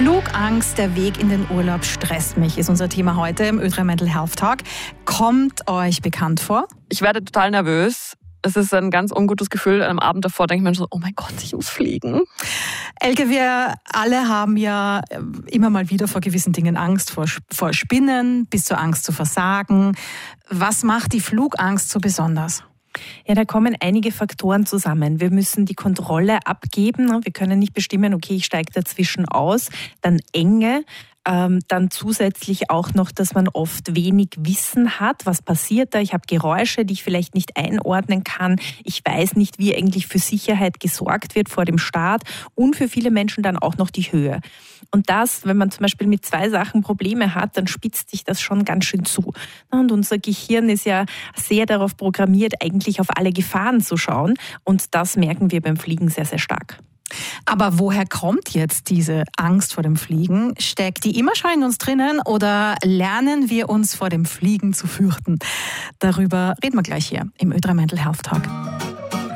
Flugangst, der Weg in den Urlaub stresst mich, ist unser Thema heute im Ö3 Mental Health Talk. Kommt euch bekannt vor? Ich werde total nervös. Es ist ein ganz ungutes Gefühl. Am Abend davor denke ich mir so, oh mein Gott, ich muss fliegen. Elke, wir alle haben ja immer mal wieder vor gewissen Dingen Angst, vor Spinnen bis zur Angst zu versagen. Was macht die Flugangst so besonders? Ja, da kommen einige Faktoren zusammen. Wir müssen die Kontrolle abgeben. Wir können nicht bestimmen, okay, ich steige dazwischen aus. Dann Enge. Dann zusätzlich auch noch, dass man oft wenig Wissen hat. Was passiert da? Ich habe Geräusche, die ich vielleicht nicht einordnen kann. Ich weiß nicht, wie eigentlich für Sicherheit gesorgt wird vor dem Start. Und für viele Menschen dann auch noch die Höhe. Und das, wenn man zum Beispiel mit 2 Sachen Probleme hat, dann spitzt sich das schon ganz schön zu. Und unser Gehirn ist ja sehr darauf programmiert, eigentlich auf alle Gefahren zu schauen. Und das merken wir beim Fliegen sehr, sehr stark. Aber woher kommt jetzt diese Angst vor dem Fliegen? Steckt die immer schon in uns drinnen oder lernen wir uns vor dem Fliegen zu fürchten? Darüber reden wir gleich hier im Ö3 Mental Health Talk.